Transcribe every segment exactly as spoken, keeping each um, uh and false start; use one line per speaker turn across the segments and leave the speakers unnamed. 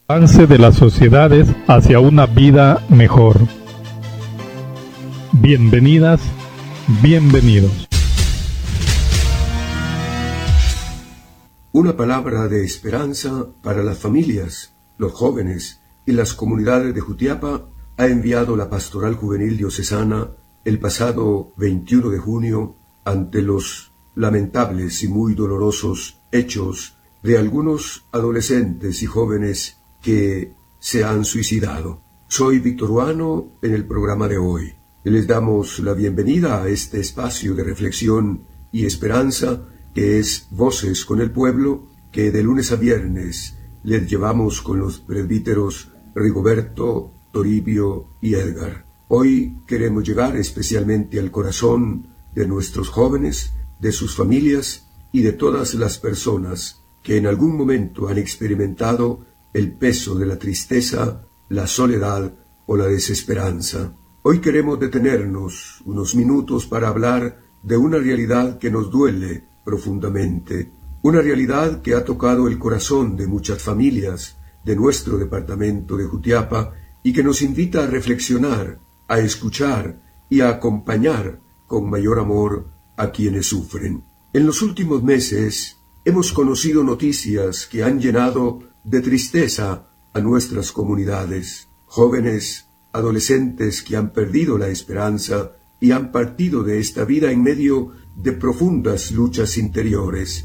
avance de las sociedades hacia una vida mejor. Bienvenidas, bienvenidos.
Una palabra de esperanza para las familias, los jóvenes y las comunidades de Jutiapa ha enviado la Pastoral Juvenil Diocesana el pasado veintiuno de junio ante los lamentables y muy dolorosos hechos de algunos adolescentes y jóvenes que se han suicidado. Soy Víctor Ruano en el programa de hoy. Les damos la bienvenida a este espacio de reflexión y esperanza que es Voces con el Pueblo, que de lunes a viernes les llevamos con los presbíteros Rigoberto, Toribio y Edgar. Hoy queremos llegar especialmente al corazón de nuestros jóvenes, de sus familias y de todas las personas que en algún momento han experimentado el peso de la tristeza, la soledad o la desesperanza. Hoy queremos detenernos unos minutos para hablar de una realidad que nos duele profundamente, una realidad que ha tocado el corazón de muchas familias de nuestro departamento de Jutiapa y que nos invita a reflexionar, a escuchar y a acompañar con mayor amor a quienes sufren. En los últimos meses hemos conocido noticias que han llenado de tristeza a nuestras comunidades, jóvenes, adolescentes que han perdido la esperanza y han partido de esta vida en medio de profundas luchas interiores.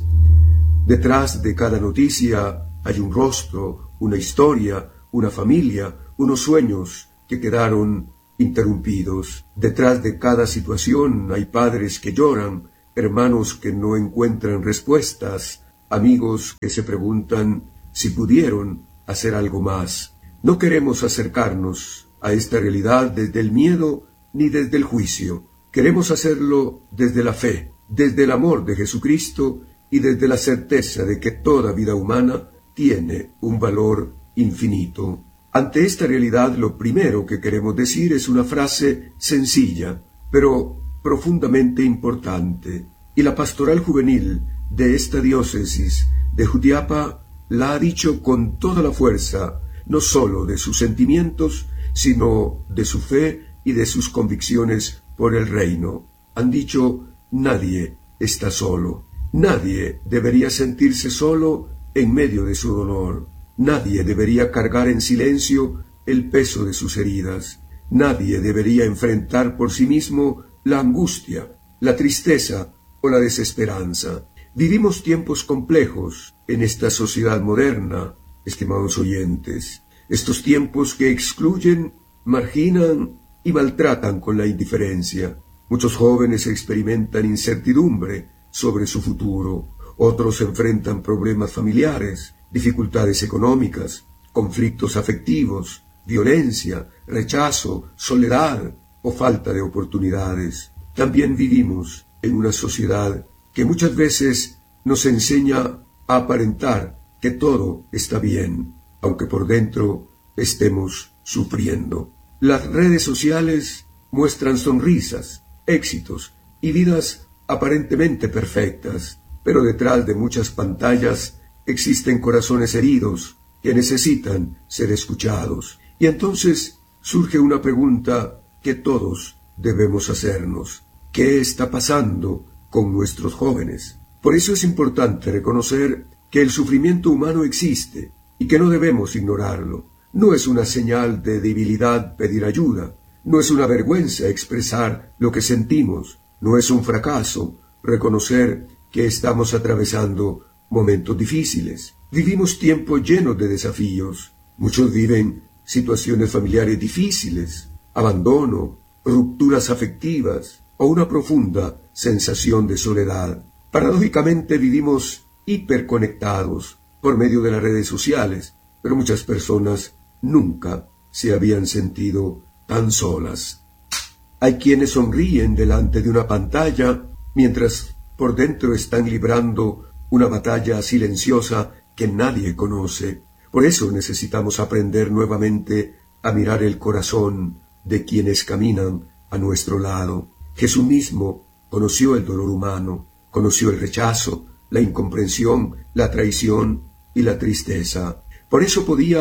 Detrás de cada noticia hay un rostro, una historia, una familia, unos sueños que quedaron interrumpidos. Detrás de cada situación hay padres que lloran, hermanos que no encuentran respuestas, amigos que se preguntan si pudieron hacer algo más. No queremos acercarnos a esta realidad desde el miedo ni desde el juicio. Queremos hacerlo desde la fe, desde el amor de Jesucristo y desde la certeza de que toda vida humana tiene un valor infinito. Ante esta realidad, lo primero que queremos decir es una frase sencilla, pero profundamente importante. Y la Pastoral Juvenil de esta diócesis de Jutiapa la ha dicho con toda la fuerza, no solo de sus sentimientos, sino de su fe y de sus convicciones por el reino. Han dicho, nadie está solo. Nadie debería sentirse solo en medio de su dolor. Nadie debería cargar en silencio el peso de sus heridas. Nadie debería enfrentar por sí mismo la angustia, la tristeza o la desesperanza. Vivimos tiempos complejos en esta sociedad moderna, estimados oyentes. Estos tiempos que excluyen, marginan y maltratan con la indiferencia. Muchos jóvenes experimentan incertidumbre sobre su futuro. Otros enfrentan problemas familiares, dificultades económicas, conflictos afectivos, violencia, rechazo, soledad o falta de oportunidades. También vivimos en una sociedad que muchas veces nos enseña a aparentar que todo está bien, aunque por dentro estemos sufriendo. Las redes sociales muestran sonrisas, éxitos y vidas aparentemente perfectas, pero detrás de muchas pantallas existen corazones heridos que necesitan ser escuchados. Y entonces surge una pregunta que todos debemos hacernos. ¿Qué está pasando con nuestros jóvenes? Por eso es importante reconocer que el sufrimiento humano existe y que no debemos ignorarlo. No es una señal de debilidad pedir ayuda, no es una vergüenza expresar lo que sentimos, no es un fracaso reconocer que estamos atravesando momentos difíciles. Vivimos tiempos llenos de desafíos. Muchos viven situaciones familiares difíciles, abandono, rupturas afectivas o una profunda sensación de soledad. Paradójicamente vivimos hiperconectados por medio de las redes sociales, pero muchas personas nunca se habían sentido tan solas. Hay quienes sonríen delante de una pantalla mientras por dentro están librando una batalla silenciosa que nadie conoce. Por eso necesitamos aprender nuevamente a mirar el corazón de quienes caminan a nuestro lado. Jesús mismo conoció el dolor humano, conoció el rechazo, la incomprensión, la traición y la tristeza. Por eso podía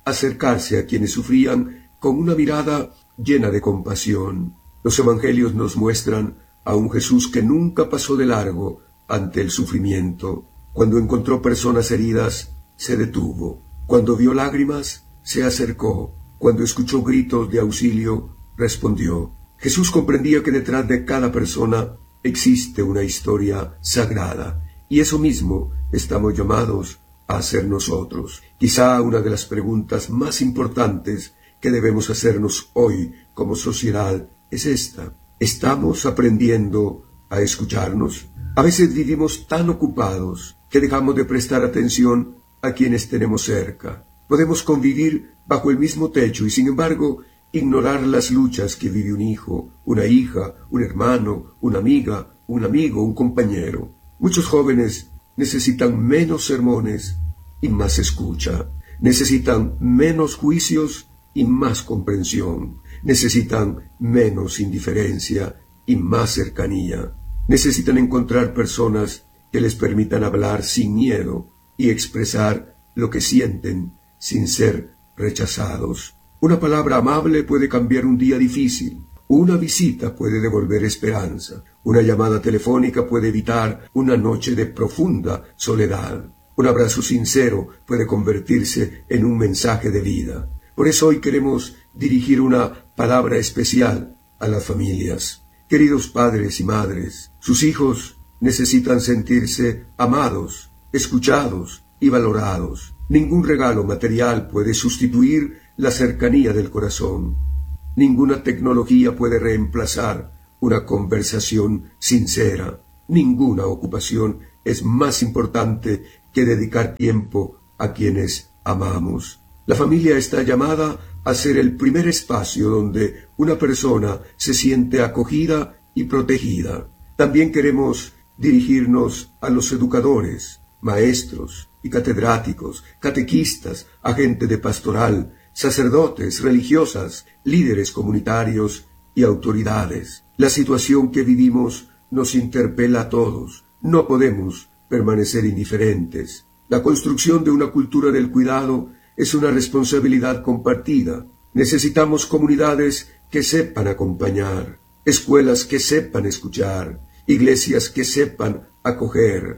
acercarse a quienes sufrían con una mirada llena de compasión. Los evangelios nos muestran a un Jesús que nunca pasó de largo ante el sufrimiento. Cuando encontró personas heridas, se detuvo. Cuando vio lágrimas, se acercó. Cuando escuchó gritos de auxilio, respondió. Jesús comprendía que detrás de cada persona existe una historia sagrada, y eso mismo estamos llamados a hacer nosotros. Quizá una de las preguntas más importantes que debemos hacernos hoy como sociedad es esta. ¿Estamos aprendiendo a escucharnos? A veces vivimos tan ocupados que dejamos de prestar atención a quienes tenemos cerca. Podemos convivir bajo el mismo techo y, sin embargo, ignorar las luchas que vive un hijo, una hija, un hermano, una amiga, un amigo, un compañero. Muchos jóvenes necesitan menos sermones y más escucha. Necesitan menos juicios y más comprensión. Necesitan menos indiferencia y más cercanía. Necesitan encontrar personas que les permitan hablar sin miedo y expresar lo que sienten sin ser rechazados. Una palabra amable puede cambiar un día difícil. Una visita puede devolver esperanza. Una llamada telefónica puede evitar una noche de profunda soledad. Un abrazo sincero puede convertirse en un mensaje de vida. Por eso hoy queremos dirigir una palabra especial a las familias. Queridos padres y madres, sus hijos necesitan sentirse amados, escuchados y valorados. Ningún regalo material puede sustituir la cercanía del corazón. Ninguna tecnología puede reemplazar una conversación sincera. Ninguna ocupación es más importante que dedicar tiempo a quienes amamos. La familia está llamada a ser el primer espacio donde una persona se siente acogida y protegida. También queremos dirigirnos a los educadores, maestros y catedráticos, catequistas, agentes de pastoral, sacerdotes, religiosas, líderes comunitarios y autoridades. La situación que vivimos nos interpela a todos. No podemos permanecer indiferentes. La construcción de una cultura del cuidado es una responsabilidad compartida. Necesitamos comunidades que sepan acompañar, escuelas que sepan escuchar, iglesias que sepan acoger,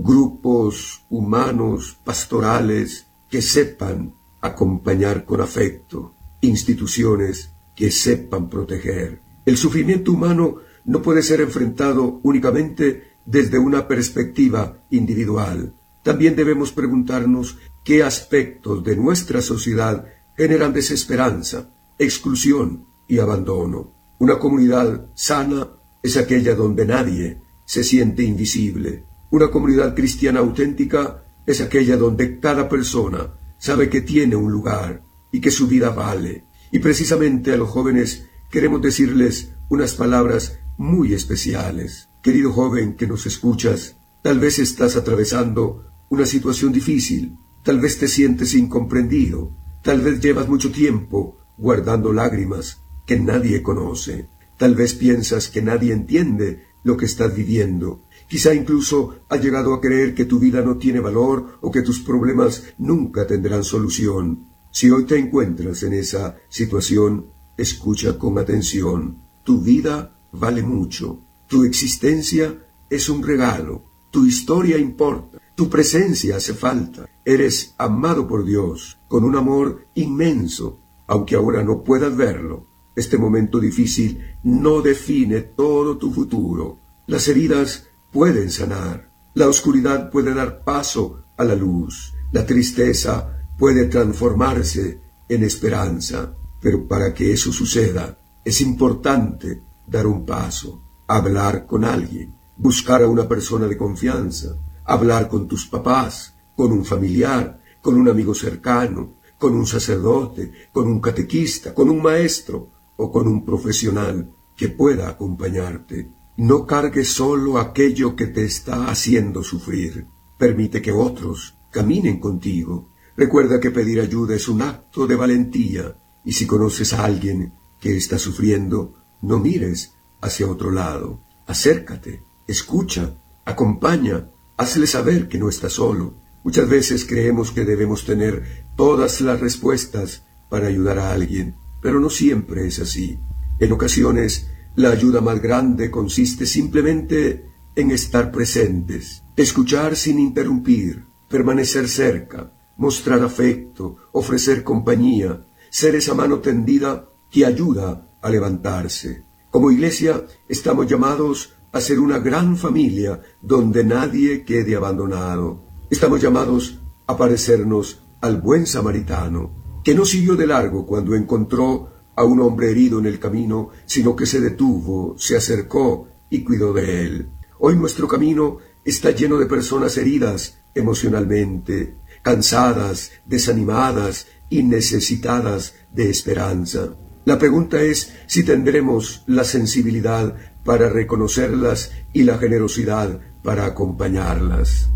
grupos humanos, pastorales, que sepan acompañar con afecto, instituciones que sepan proteger. El sufrimiento humano no puede ser enfrentado únicamente desde una perspectiva individual. También debemos preguntarnos qué aspectos de nuestra sociedad generan desesperanza, exclusión y abandono. Una comunidad sana es aquella donde nadie se siente invisible. Una comunidad cristiana auténtica es aquella donde cada persona sabe que tiene un lugar y que su vida vale. Y precisamente a los jóvenes queremos decirles unas palabras muy especiales. Querido joven que nos escuchas, tal vez estás atravesando una situación difícil, tal vez te sientes incomprendido, tal vez llevas mucho tiempo guardando lágrimas que nadie conoce, tal vez piensas que nadie entiende lo que estás viviendo. Quizá incluso has llegado a creer que tu vida no tiene valor o que tus problemas nunca tendrán solución. Si hoy te encuentras en esa situación, escucha con atención. Tu vida vale mucho. Tu existencia es un regalo. Tu historia importa. Tu presencia hace falta. Eres amado por Dios con un amor inmenso, aunque ahora no puedas verlo. Este momento difícil no define todo tu futuro. Las heridas pueden sanar. La oscuridad puede dar paso a la luz. La tristeza puede transformarse en esperanza. Pero para que eso suceda, es importante dar un paso, hablar con alguien, buscar a una persona de confianza, hablar con tus papás, con un familiar, con un amigo cercano, con un sacerdote, con un catequista, con un maestro o con un profesional que pueda acompañarte. No cargues solo aquello que te está haciendo sufrir. Permite que otros caminen contigo. Recuerda que pedir ayuda es un acto de valentía, y si conoces a alguien que está sufriendo, no mires hacia otro lado. Acércate, escucha, acompaña, hazle saber que no está solo. Muchas veces creemos que debemos tener todas las respuestas para ayudar a alguien, pero no siempre es así. En ocasiones, la ayuda más grande consiste simplemente en estar presentes, escuchar sin interrumpir, permanecer cerca, mostrar afecto, ofrecer compañía, ser esa mano tendida que ayuda a levantarse. Como iglesia, estamos llamados a ser una gran familia donde nadie quede abandonado. Estamos llamados a parecernos al buen samaritano, que no siguió de largo cuando encontró a un hombre herido en el camino, sino que se detuvo, se acercó y cuidó de él. Hoy nuestro camino está lleno de personas heridas emocionalmente, cansadas, desanimadas y necesitadas de esperanza. La pregunta es si tendremos la sensibilidad para reconocerlas y la generosidad para acompañarlas.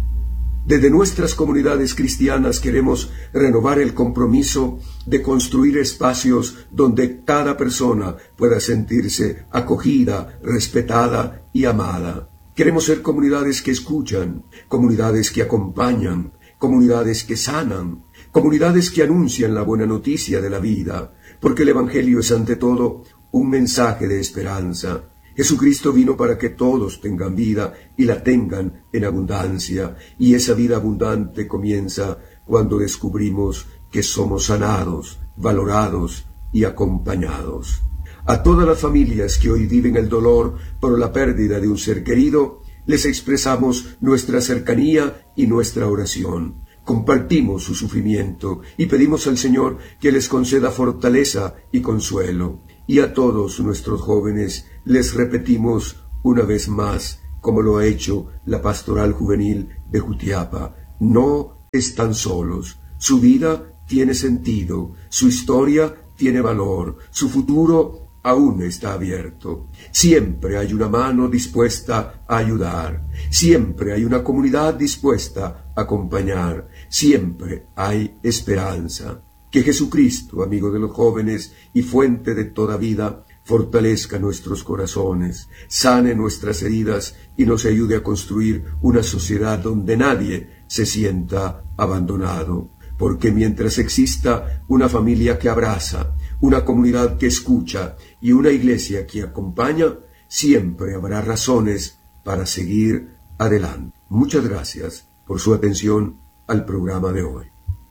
Desde nuestras comunidades cristianas queremos renovar el compromiso de construir espacios donde cada persona pueda sentirse acogida, respetada y amada. Queremos ser comunidades que escuchan, comunidades que acompañan, comunidades que sanan, comunidades que anuncian la buena noticia de la vida, porque el Evangelio es ante todo un mensaje de esperanza. Jesucristo vino para que todos tengan vida y la tengan en abundancia, y esa vida abundante comienza cuando descubrimos que somos sanados, valorados y acompañados. A todas las familias que hoy viven el dolor por la pérdida de un ser querido, les expresamos nuestra cercanía y nuestra oración. Compartimos su sufrimiento y pedimos al Señor que les conceda fortaleza y consuelo. Y a todos nuestros jóvenes les repetimos una vez más, como lo ha hecho la Pastoral Juvenil de Jutiapa: no están solos, su vida tiene sentido, su historia tiene valor, su futuro aún está abierto. Siempre hay una mano dispuesta a ayudar, siempre hay una comunidad dispuesta a acompañar, siempre hay esperanza. Que Jesucristo, amigo de los jóvenes y fuente de toda vida, fortalezca nuestros corazones, sane nuestras heridas y nos ayude a construir una sociedad donde nadie se sienta abandonado. Porque mientras exista una familia que abraza, una comunidad que escucha y una iglesia que acompaña, siempre habrá razones para seguir adelante. Muchas gracias por su atención al programa de hoy.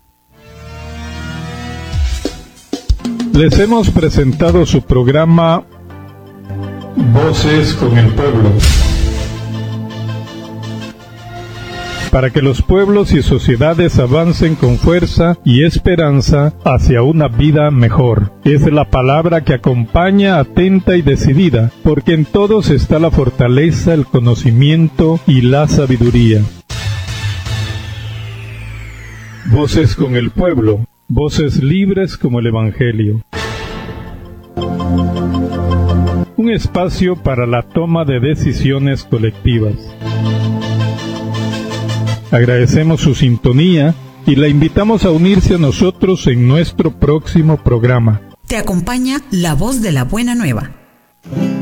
Les hemos presentado su programa Voces con el Pueblo, para que los pueblos y sociedades avancen con fuerza y esperanza hacia una vida mejor. Es la palabra que acompaña atenta y decidida, porque en todos está la fortaleza, el conocimiento y la sabiduría. Voces con el Pueblo, voces libres como el Evangelio. Un espacio para la toma de decisiones colectivas. Agradecemos su sintonía y la invitamos a unirse a nosotros en nuestro próximo programa.
Te acompaña la voz de la buena nueva.